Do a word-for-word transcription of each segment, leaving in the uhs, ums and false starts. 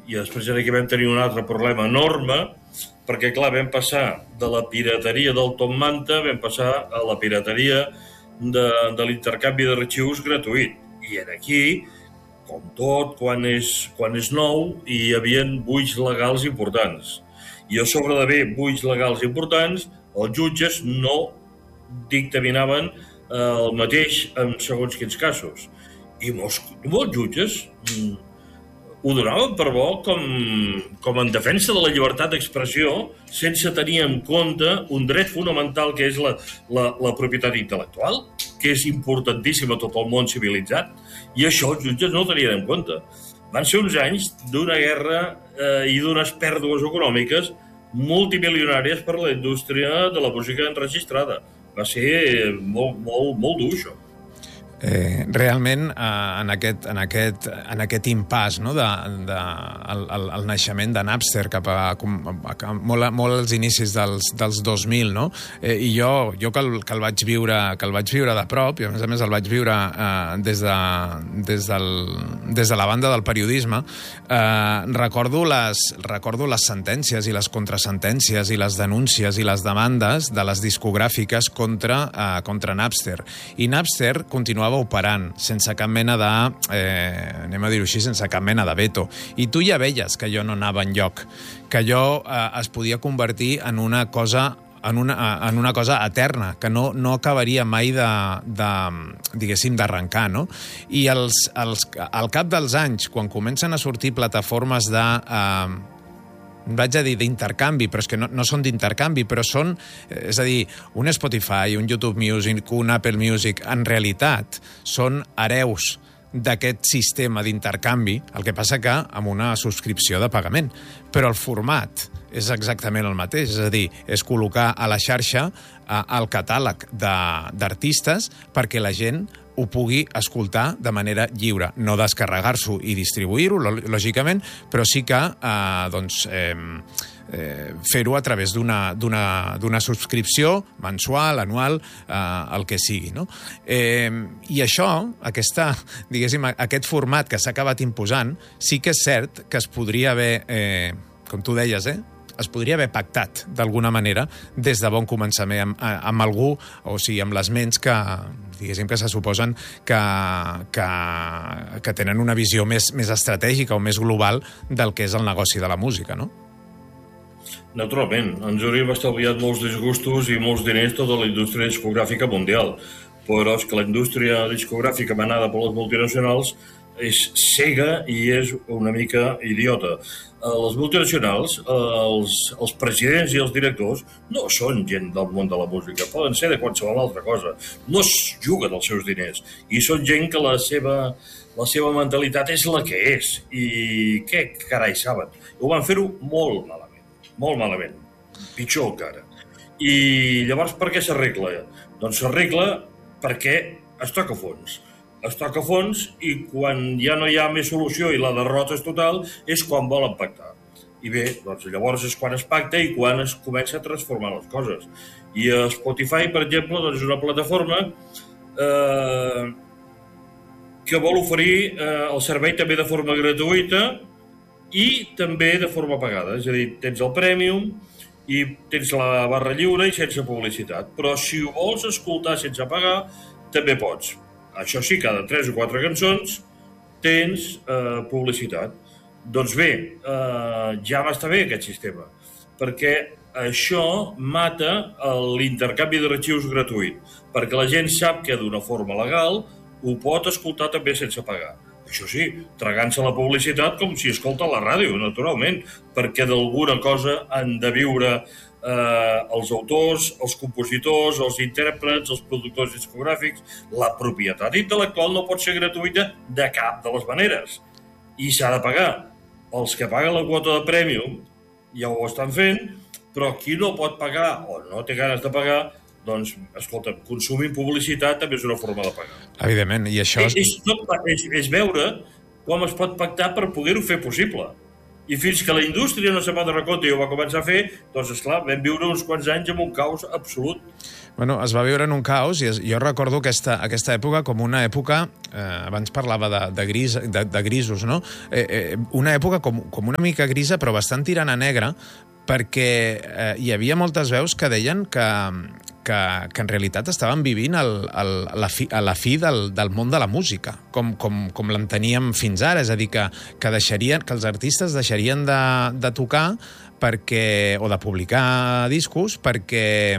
i després aquí vam tenir un altre problema enorme, perquè, clar, vam passar de la pirateria del Top Manta, vam passar a la pirateria de, de l'intercanvi d'arxius gratuït. I aquí, com tot, quan és, quan és nou, hi havia buits legals importants. I a sobre d'haver buits legals importants, els jutges no dictaminaven el mateix en segons quins casos. I molts, molts jutges mm, ho donaven per bo com, com en defensa de la llibertat d'expressió sense tenir en compte un dret fonamental que és la, la, la propietat intel·lectual, que és importantíssima a tot el món civilitzat, i això els jutges no ho tenien en compte. Van ser uns anys d'una guerra eh, i d'unes pèrdues econòmiques multimilionàries per a la indústria de la música enregistrada. Va ser molt, molt, molt dur, això. Eh, realment, eh, en, aquest, en, aquest, en aquest impàs, no? de, de, el, el, el naixement de Napster cap a, a molt, molt als inicis dels, dels dos mil, no? Eh, i jo, jo que, el, que, el vaig viure, que el vaig viure de prop, i a més a més el vaig viure eh, des, de, des, del, des de la banda del periodisme, eh, recordo, les, recordo les sentències i les contrasentències i les denúncies i les demandes de les discogràfiques contra, eh, contra Napster. I Napster continuava operant sense cap mena de, eh, anem a dir-ho així, sense cap mena de veto. I tu ja veies que allò no anava enlloc, que allò eh, es podia convertir en una cosa en una, en una cosa eterna, que no, no acabaria mai de, de diguéssim, d'arrencar, no? I els, els, al cap dels anys, quan comencen a sortir plataformes de... Eh, vaig a dir d'intercanvi, però és que no, no són d'intercanvi, però són, és a dir, un Spotify, un YouTube Music, un Apple Music, en realitat són hereus d'aquest sistema d'intercanvi, el que passa que amb una subscripció de pagament. Però el format és exactament el mateix, és a dir, és col·locar a la xarxa eh, el catàleg d'artistes perquè la gent ho pugui escoltar de manera lliure, no descarregar-s'ho i distribuir-ho, lògicament, però sí que eh, doncs, eh, eh, fer-ho a través d'una d'una subscripció mensual, anual, eh, el que sigui, no? Eh, I això, aquesta, diguéssim, aquest format que s'ha acabat imposant, sí que és cert que es podria haver, eh, com tu deies, eh, es podria haver pactat d'alguna manera des de bon començament amb, amb algú, o sigui, amb les ments que, diguéssim, que se suposen que, que, que tenen una visió més, més estratègica o més global del que és el negoci de la música, no? Naturalment, ens hauríem estalviat molts disgustos i molts diners tota la indústria discogràfica mundial, però és que la indústria discogràfica manada per les multinacionals és cega i és una mica idiota. Les multinacionals, els, els presidents i els directors no són gent del món de la música, poden ser de qualsevol altra cosa. No es juguen els seus diners i són gent que la seva, la seva mentalitat és la que és. I què carai saben? Ho van fer-ho molt malament, molt malament, pitjor encara. I llavors per què s'arregla? Doncs s'arregla perquè es toca fons. Es toca fons i quan ja no hi ha més solució i la derrota és total és quan volen pactar. I bé, doncs llavors és quan es pacta i quan es comença a transformar les coses. I Spotify, per exemple, doncs és una plataforma eh, que vol oferir eh, el servei també de forma gratuïta i també de forma pagada. És a dir, tens el Premium i tens la barra lliure i sense publicitat. Però si ho vols escoltar sense pagar, també pots. Això sí, cada tres o quatre cançons tens eh, publicitat. Doncs bé, eh, ja va estar bé aquest sistema, perquè això mata l'intercanvi d'arxius gratuït, perquè la gent sap que d'una forma legal ho pot escoltar també sense pagar. Això sí, tragant-se la publicitat com si escolta la ràdio, naturalment, perquè d'alguna cosa han de viure eh, els autors, els compositors, els intèrprets, els productors discogràfics. La propietat intel·lectual no pot ser gratuïta de cap de les maneres i s'ha de pagar. Els que paguen la quota de Premium ja ho estan fent, però qui no pot pagar o no té ganes de pagar, doncs, escolta, consumir publicitat també és una forma de pagar. Evidentment, i això... És, és, tot, és, és veure com es pot pactar per poder-ho fer possible. I fins que la indústria no se va donar compte i ho va començar a fer, doncs, esclar, vam viure uns quants anys amb un caos absolut. Bueno, es va viure en un caos i jo recordo aquesta, aquesta època com una època, eh, abans parlava de, de, gris, de, de grisos, no? Eh, eh, una època com, com una mica grisa, però bastant tirant a negra, perquè eh, hi havia moltes veus que deien que, que, que en realitat estaven vivint el, el, la fi, a la fi del, del món de la música, com, com, com l'enteníem fins ara, és a dir, que, que, deixarien, que els artistes deixarien de, de tocar perquè, o de publicar discos perquè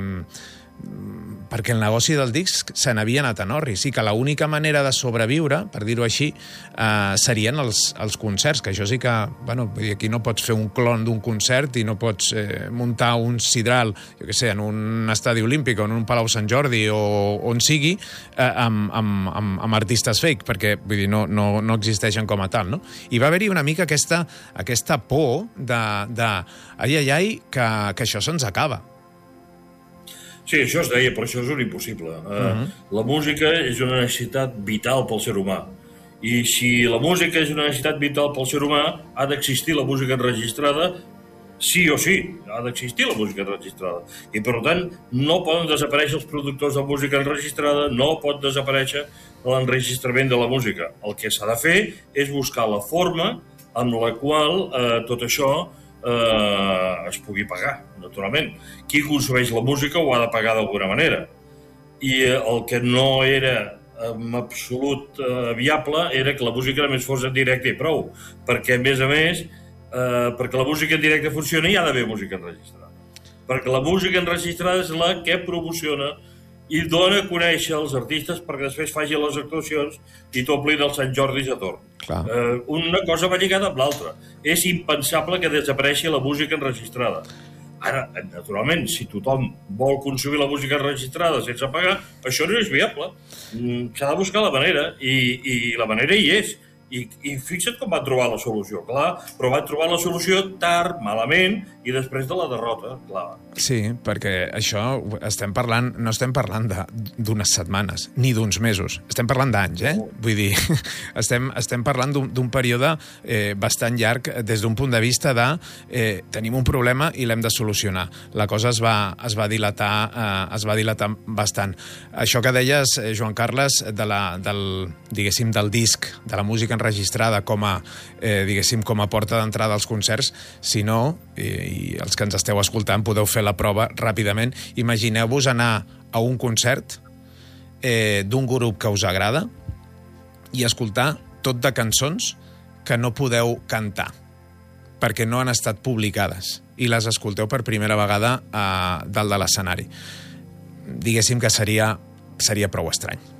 perquè el negoci del disc se n'havia anat en orris i que l'única manera de sobreviure, per dir-ho així, eh, serien els, els concerts, que això sí que, bueno, aquí no pots fer un clon d'un concert i no pots eh, muntar un sidral, jo què sé, en un estadi olímpic o en un Palau Sant Jordi o on sigui, eh, amb, amb, amb, amb artistes fake, perquè vull dir, no, no, no existeixen com a tal, no? I va haver-hi una mica aquesta, aquesta por de, de ai, ai, ai, que, que això se'ns acaba. Sí, això es deia, però això és un impossible. Uh, uh-huh. La música és una necessitat vital pel ser humà. I si la música és una necessitat vital pel ser humà, ha d'existir la música enregistrada, sí o sí, ha d'existir la música enregistrada. I, per tant, no poden desaparèixer els productors de música enregistrada, no pot desaparèixer l'enregistrament de la música. El que s'ha de fer és buscar la forma amb la qual eh, tot això Eh, es pugui pagar, naturalment. Qui consumeix la música ho ha de pagar d'alguna manera. I eh, el que no era en absolut eh, viable era que la música només fos en directe i prou, perquè a més a més eh, perquè la música en directe funcioni hi ha d'haver música enregistrada, perquè la música enregistrada és la que promociona i dona a conèixer els artistes perquè després facin les actuacions i t'omplin els Sant Jordis a torn. Eh, una cosa va lligada amb l'altra. És impensable que desapareixi la música enregistrada. Ara, naturalment, si tothom vol consumir la música enregistrada sense pagar, això no és viable. S'ha de buscar la manera, i, i la manera hi és. I, i fixa't com van trobar la solució, clar, però van trobar la solució tard, malament, i després de la derrota, clar. Sí, perquè això estem parlant, no estem parlant d'unes setmanes, ni d'uns mesos, estem parlant d'anys, eh? Vull dir, estem, estem parlant d'un període eh, bastant llarg des d'un punt de vista de eh, tenim un problema i l'hem de solucionar. La cosa es va, es va dilatar, eh, es va dilatar bastant. Això que deies, eh, Joan Carles, de la, del, diguéssim, del disc, de la música enregistrada com a, eh, diguéssim, com a porta d'entrada als concerts, si no, i, i els que ens esteu escoltant podeu fer la prova ràpidament. Imagineu-vos anar a un concert eh, d'un grup que us agrada i escoltar tot de cançons que no podeu cantar perquè no han estat publicades i les escolteu per primera vegada a dalt de l'escenari. Diguéssim que seria, seria prou estrany.